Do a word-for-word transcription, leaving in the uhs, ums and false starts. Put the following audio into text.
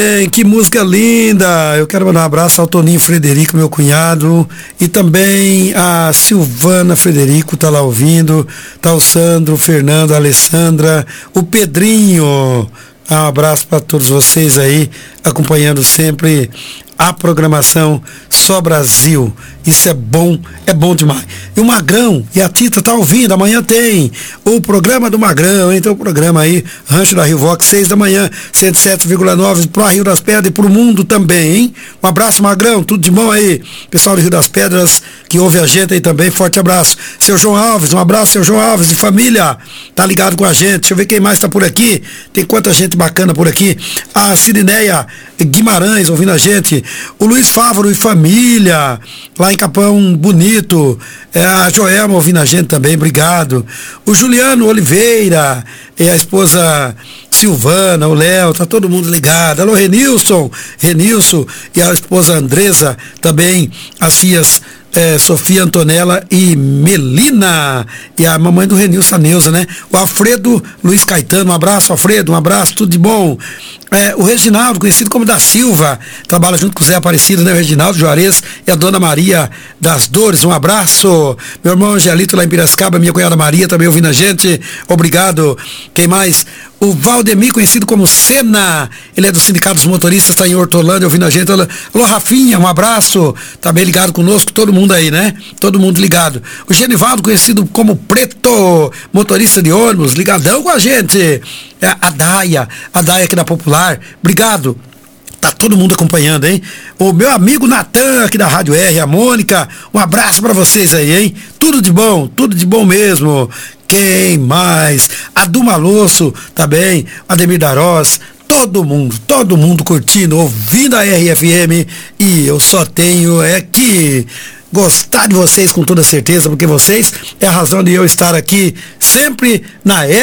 Que música linda! Eu quero mandar um abraço ao Toninho Frederico, meu cunhado, e também a Silvana Frederico, tá lá ouvindo, tá o Sandro, o Fernando, a Alessandra, o Pedrinho. Um abraço para todos vocês aí, acompanhando sempre a programação Só Brasil. Isso é bom, é bom demais. E o Magrão, e a Tita tá ouvindo, amanhã tem o programa do Magrão, hein? Tem o programa aí, Rancho da Rio Vox, seis da manhã, cento e sete vírgula nove pro Rio das Pedras e pro mundo também, hein? Um abraço, Magrão, tudo de bom aí. Pessoal do Rio das Pedras que ouve a gente aí também, forte abraço. Seu João Alves, um abraço, seu João Alves e família, tá ligado com a gente. Deixa eu ver quem mais tá por aqui. Tem quanta gente bacana por aqui. A Sirineia Guimarães ouvindo a gente. O Luiz Fávaro e família, lá em Capão Bonito. É, a Joelma ouvindo a gente também, obrigado. O Juliano Oliveira e a esposa Silvana, o Léo, tá todo mundo ligado. Alô, Renilson, Renilson e a esposa Andresa também, as filhas é, Sofia Antonella e Melina, e a mamãe do Renilson, a Neuza, né? O Alfredo Luiz Caetano, um abraço, Alfredo, um abraço, tudo de bom. É, o Reginaldo, conhecido como da Silva, trabalha junto com o Zé Aparecido, né? O Reginaldo Juarez e a Dona Maria das Dores, um abraço. Meu irmão Angelito lá em Piracicaba, minha cunhada Maria também ouvindo a gente, obrigado. Quem mais? O Valdemir, conhecido como Sena, ele é do Sindicato dos Motoristas, está em Hortolândia ouvindo a gente. Alô, Rafinha, um abraço, tá bem ligado conosco, todo mundo aí, né? Todo mundo ligado. O Genivaldo, conhecido como Preto, motorista de ônibus, ligadão com a gente. É a Daia, a Daia aqui da Popular, obrigado. Tá todo mundo acompanhando, hein? O meu amigo Natan, aqui da Rádio R, a Mônica, um abraço pra vocês aí, hein? Tudo de bom, tudo de bom mesmo. Quem mais? A Duma Losso, tá bem? Ademir Darós, todo mundo, todo mundo curtindo, ouvindo a R F M, e eu só tenho é que gostar de vocês com toda certeza, porque vocês é a razão de eu estar aqui sempre na R